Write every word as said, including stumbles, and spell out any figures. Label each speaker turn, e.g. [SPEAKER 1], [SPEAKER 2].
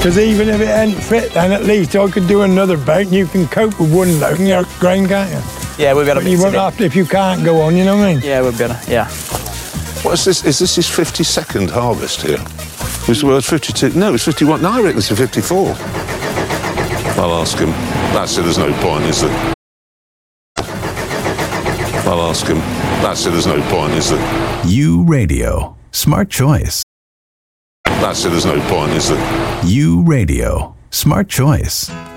[SPEAKER 1] Because even if it ain't fit, then at least I could do another bake, and you can cope with one load in your grain, can't you?
[SPEAKER 2] Yeah, we'll be able to
[SPEAKER 1] But you
[SPEAKER 2] mix
[SPEAKER 1] won't
[SPEAKER 2] it in.
[SPEAKER 1] have to if you can't go on, you know what I mean?
[SPEAKER 2] Yeah, we'll be able to, yeah.
[SPEAKER 3] What is this? Is this his fifty-second harvest here? Was the word fifty-two? No, it's fifty-one. No, I reckon it's a fifty-four. I'll ask him. That's it, there's no point, is there? I'll ask him. That's it, there's no point, is there?
[SPEAKER 4] U Radio. Smart choice.
[SPEAKER 3] That's it, there's no point, is there?
[SPEAKER 4] U Radio. Smart choice.